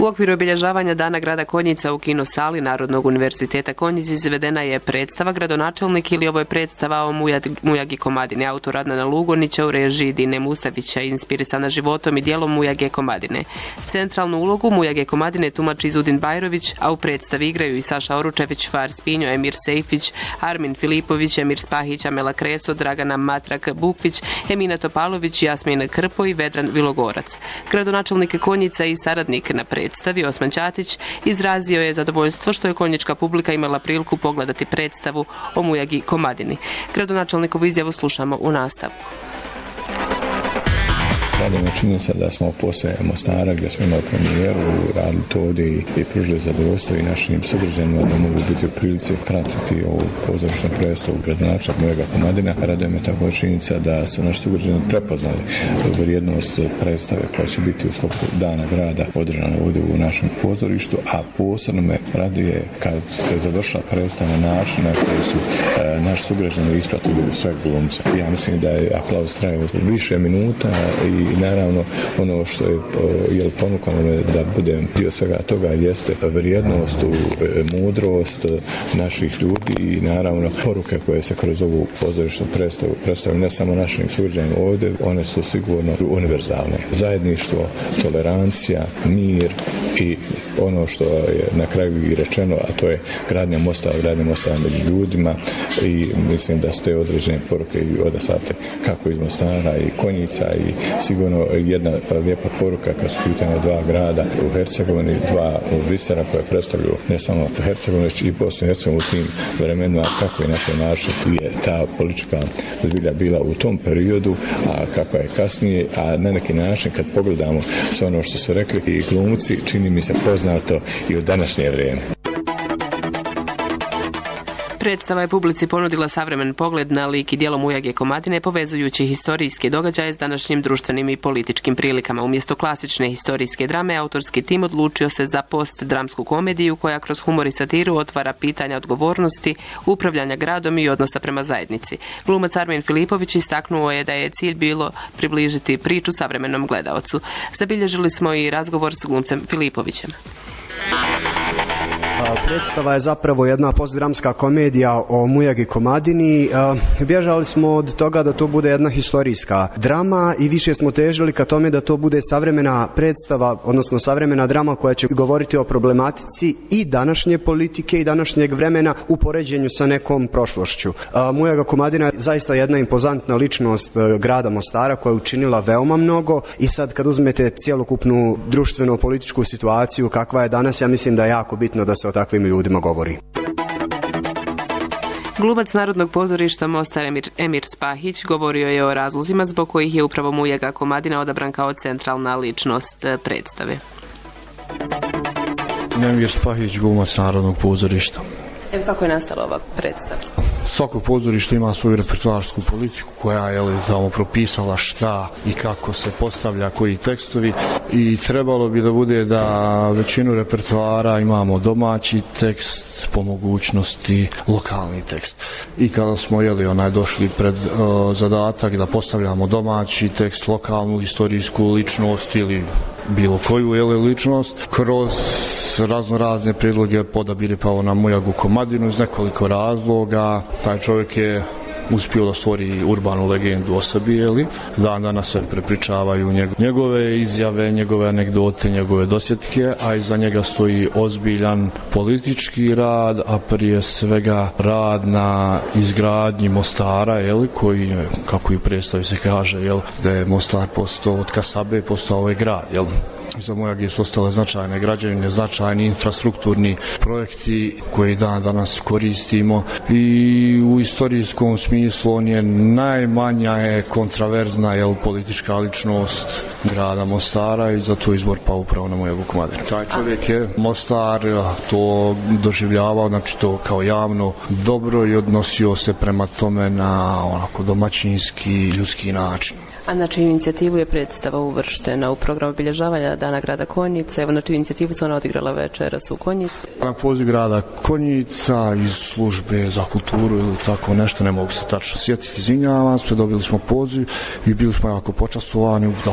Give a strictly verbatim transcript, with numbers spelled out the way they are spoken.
U okviru obilježavanja Dana grada Konjica u kino sali Narodnog univerziteta Konjic izvedena je predstava Gradonačelnik ili ovo je predstava o Mujagi Komadine, autor Adnana Lugonića u režiji Dine Musavića, inspirisana životom i dijelom Mujage Komadine. Centralnu ulogu Mujage Komadine tumači Izudin Bajrović, a u predstavi igraju i Saša Oručević, Fars Pinjo, Emir Sejfić, Armin Filipović, Emir Spahić, Amela Kreso, Dragana Matrak Bukvić, Emina Topalović, Jasmin Krpo i Vedran Vilogorac. Gradonačelnik Konjica i saradnik na predstavi Osman Ćatić izrazio je zadovoljstvo što je konjička publika imala priliku pogledati predstavu o Mujagi Komadini. Gradonačelnikovu izjavu slušamo u nastavku. Radimo činjenica da smo poslije Mostara gdje smo imali premijeru, radili to ovdje i, i pružili zadovoljstvo i našim sugrađanima da mogu biti u prilici pratiti ovu pozorišnu predstavu Gradonačelnik Mujega Komadina. Raduje me tako činjenica da su naši sugrađani prepoznali vrijednost predstave koja će biti u sklopu Dana grada održana ovdje u našem pozorištu, a posebno me raduje kad se završila predstava na način na koji su e, naši sugrađani ispratili sve glumce. Ja mislim da je aplauz trajao više minuta i I naravno ono što je jel, ponukalo me da budem dio svega toga jeste vrijednost, mudrost naših ljudi i naravno poruke koje se kroz ovu pozorišnu predstavu predstavljaju ne samo našim sugrađanima ovdje, one su sigurno univerzalne. Zajedništvo, tolerancija, mir i ono što je na kraju i rečeno, a to je gradnja mosta, gradnja mosta među ljudima i mislim da su te određene poruke i odaslate kako iz Mostara i Konjica i sigurno jedna lijepa poruka kad su pitanja dva grada u Hercegovini, dva bisera koje predstavljaju ne samo Hercegovinu, već i Bosnu i Hercegovinu u tim vremenima, kako i na koji način je ta politička zbilja bila u tom periodu, a kako je kasnije, a na neki način kad pogledamo sve ono što su rekli i glumci, čini mi se poznato i u današnje vrijeme. Predstava je publici ponudila savremen pogled na lik i djelo Mujage Komadine, povezujući historijske događaje s današnjim društvenim i političkim prilikama. Umjesto klasične historijske drame, autorski tim odlučio se za postdramsku komediju koja kroz humor i satiru otvara pitanja odgovornosti, upravljanja gradom i odnosa prema zajednici. Glumac Armin Filipović istaknuo je da je cilj bilo približiti priču savremenom gledaocu. Zabilježili smo i razgovor s glumcem Filipovićem. Predstava je zapravo jedna postdramska komedija o Mujagi Komadini. Bježali smo od toga da to bude jedna historijska drama i više smo težili ka tome da to bude savremena predstava, odnosno savremena drama koja će govoriti o problematici i današnje politike i današnjeg vremena u poređenju sa nekom prošlošću. Mujaga Komadina je zaista jedna impozantna ličnost grada Mostara koja je učinila veoma mnogo i sad kad uzmete cjelokupnu društveno-političku situaciju kakva je danas, ja mislim da je jako bitno da se o takvim ljudima govori. Glumac Narodnog pozorišta Mostar Emir, Emir Spahić govorio je o razlozima zbog kojih je upravo Mujaga Komadina odabran kao centralna ličnost predstave. Emir Spahić, glumac Narodnog pozorišta. Evo kako je nastala ova predstava? Svako pozorište ima svoju repertoarsku politiku koja je li samo propisala šta i kako se postavlja koji tekstovi i trebalo bi da bude da većinu repertoara imamo domaći tekst, po mogućnosti lokalni tekst. I kada smo jeli onaj došli pred uh, zadatak da postavljamo domaći tekst, lokalnu historijsku ličnost ili bilo koju jeli ličnost, kroz razno razne prijedloge podabiri pao na Mujagu Komadinu iz nekoliko razloga. Taj čovjek je uspio da stvori urbanu legendu o sebi, jeli? Dan danas se prepričavaju njegove izjave, njegove anegdote, njegove dosjetke, a iza njega stoji ozbiljan politički rad, a prije svega rad na izgradnji Mostara, jeli? Koji, kako i u predstavi se kaže, jeli? Da je Mostar postao, od kasabe postao ovaj grad, jeli? Za Mujage su ostale značajne građevine, značajni infrastrukturni projekti koji dan danas koristimo i u istorijskom smislu on je najmanja je kontraverzna jel, politička ličnost grada Mostara i zato izbor pa upravo na Mujagu Komadinu. Taj čovjek je Mostar to doživljavao, znači to kao javno dobro i odnosio se prema tome na onako domaćinski, ljudski način. A na čiju inicijativu je predstava uvrštena u program obilježavanja Dana grada Konjica? Evo na čiju inicijativu se ona odigrala večeras u Konjicu? Na poziv grada Konjica iz službe za kulturu ili tako nešto, ne mogu se tačno sjetiti, izvinjavam se, dobili smo poziv i bili smo jako počastovani